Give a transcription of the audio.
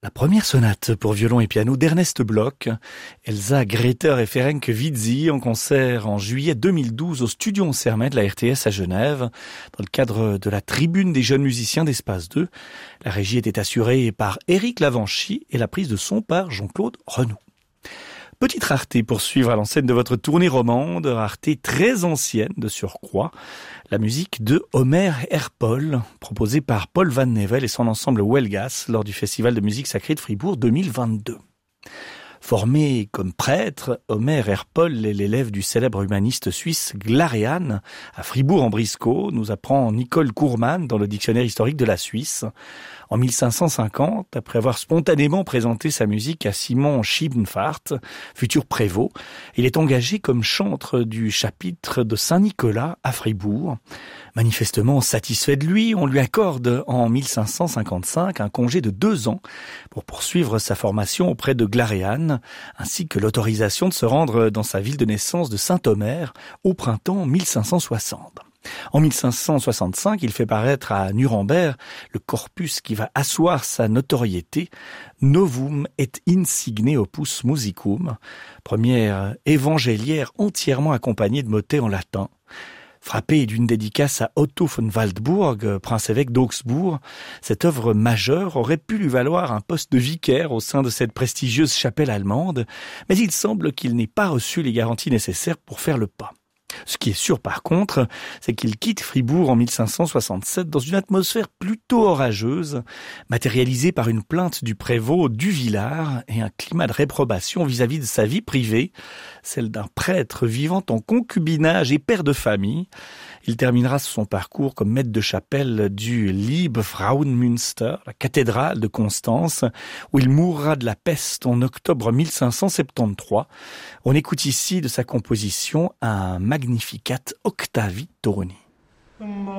La première sonate pour violon et piano d'Ernest Bloch, Elsa Greta et Ferenc Vizi en concert en juillet 2012 au Studio Ansermet de la RTS à Genève, dans le cadre de la Tribune des jeunes musiciens d'Espace 2. La régie était assurée par Éric Lavanchy et la prise de son par Jean-Claude Renaud. Petite rareté pour suivre à l'enseigne de votre tournée romande, rareté très ancienne de surcroît, la musique de Homer Herpol, proposée par Paul Van Nevel et son ensemble Huelgas lors du Festival de musique sacrée de Fribourg 2022. Formé comme prêtre, Homer Herpol est l'élève du célèbre humaniste suisse Glarean à Fribourg-en-Brisgau, nous apprend Nicole Kourman dans le dictionnaire historique de la Suisse. En 1550, après avoir spontanément présenté sa musique à Simon Schiebenfart, futur prévôt, il est engagé comme chantre du chapitre de Saint-Nicolas à Fribourg. Manifestement satisfait de lui, on lui accorde en 1555 un congé de 2 ans pour poursuivre sa formation auprès de Glarean, ainsi que l'autorisation de se rendre dans sa ville de naissance de Saint-Omer au printemps 1560. En 1565, il fait paraître à Nuremberg le corpus qui va asseoir sa notoriété, Novum et Insigne Opus Musicum, première évangéliaire entièrement accompagnée de motets en latin. Frappé d'une dédicace à Otto von Waldburg, prince-évêque d'Augsbourg, cette œuvre majeure aurait pu lui valoir un poste de vicaire au sein de cette prestigieuse chapelle allemande, mais il semble qu'il n'ait pas reçu les garanties nécessaires pour faire le pas. Ce qui est sûr par contre, c'est qu'il quitte Fribourg en 1567 dans une atmosphère plutôt orageuse, matérialisée par une plainte du prévôt Duvillard et un climat de réprobation vis-à-vis de sa vie privée, celle d'un prêtre vivant en concubinage et père de famille. Il terminera son parcours comme maître de chapelle du Liebfrauenmünster, la cathédrale de Constance, où il mourra de la peste en octobre 1573. On écoute ici de sa composition un Magnificat Octavi Toroni.